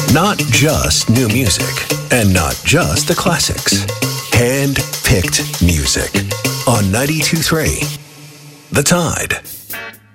Not just new music, and not just the classics. Hand-picked music on 92.3 The Tide.